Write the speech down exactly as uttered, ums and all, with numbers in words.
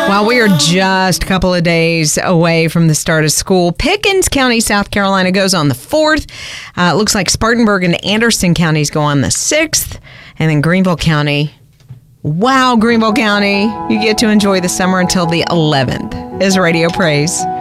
Well, we are just a couple of days away from the start of school. Pickens County, South Carolina goes on the fourth. Uh, it looks like Spartanburg and Anderson counties go on the sixth. And then Greenville County. Wow, Greenville County. You get to enjoy the summer until the eleventh as Radio Praise.